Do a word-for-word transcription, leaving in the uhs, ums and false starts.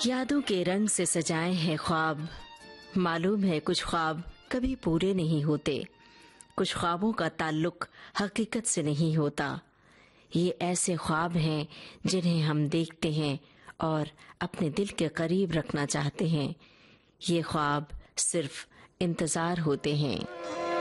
यादों के रंग से सजाए हैं ख्वाब। मालूम है कुछ ख्वाब कभी पूरे नहीं होते, कुछ ख्वाबों का ताल्लुक हकीकत से नहीं होता। ये ऐसे ख्वाब हैं जिन्हें हम देखते हैं और अपने दिल के करीब रखना चाहते हैं। ये ख्वाब सिर्फ इंतजार होते हैं।